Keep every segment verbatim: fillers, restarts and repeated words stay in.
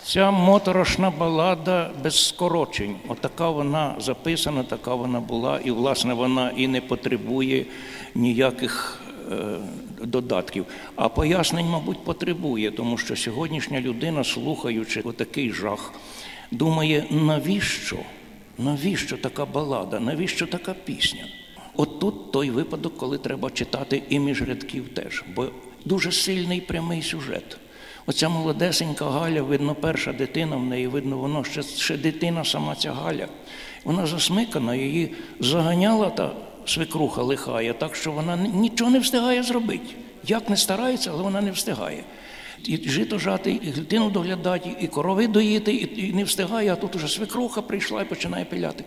Ця моторошна балада без скорочень. Отака вона записана, така вона була, і, власне, вона і не потребує ніяких е, додатків. А пояснень, мабуть, потребує, тому що сьогоднішня людина, слухаючи отакий жах, думає, навіщо? Навіщо така балада? Навіщо така пісня? От тут той випадок, коли треба читати і між рядків теж, бо дуже сильний прямий сюжет. Оця молодесенька Галя, видно, перша дитина в неї, видно, воно ще, ще дитина сама ця Галя. Вона засмикана, її заганяла та свекруха лихая, так що вона нічого не встигає зробити. Як не старається, але вона не встигає. І жито жати, і дитину доглядати, і корови доїти, і не встигає, а тут уже свекруха прийшла і починає пиляти.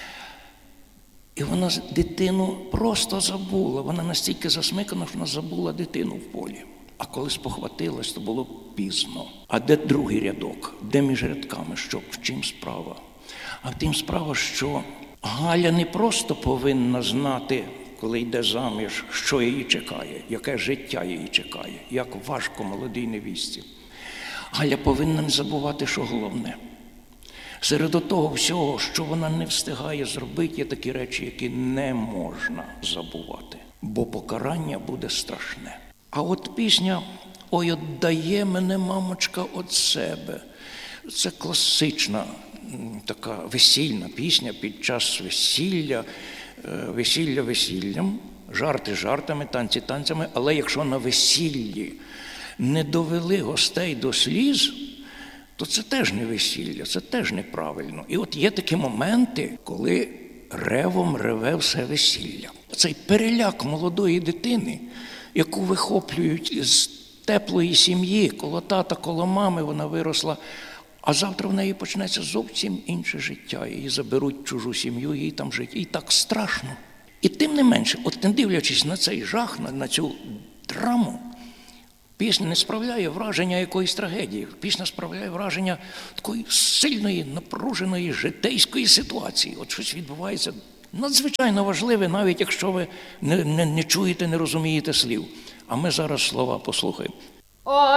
І вона дитину просто забула, вона настільки засмикана, що вона забула дитину в полі. А коли спохватилась, то було пізно. А де другий рядок? Де між рядками? Що, в чим справа? А в тім справа, що Галя не просто повинна знати, коли йде заміж, що її чекає, яке життя її чекає, як важко молодій невістці. Галя повинна не забувати, що головне. Серед того всього, що вона не встигає зробити, є такі речі, які не можна забувати, бо покарання буде страшне. А от пісня «Ой, отдає мене, мамочка, від себе» – це класична, така весільна пісня під час весілля, весілля весіллям, жарти жартами, танці танцями, але якщо на весіллі не довели гостей до сліз, то це теж не весілля, це теж неправильно. І от є такі моменти, коли ревом реве все весілля. Цей переляк молодої дитини, яку вихоплюють з теплої сім'ї, коло тата, коло мами вона виросла, а завтра в неї почнеться зовсім інше життя. Її заберуть в чужу сім'ю, їй там жити. Їй так страшно. І тим не менше, от не дивлячись на цей жах, на, на цю драму, пісня не справляє враження якоїсь трагедії. Пісня справляє враження такої сильної, напруженої, житейської ситуації. От щось відбувається надзвичайно важливе, навіть якщо ви не, не, не чуєте, не розумієте слів. А ми зараз слова послухаємо.